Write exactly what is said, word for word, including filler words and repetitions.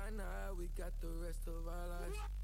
night, we got the rest of our lives.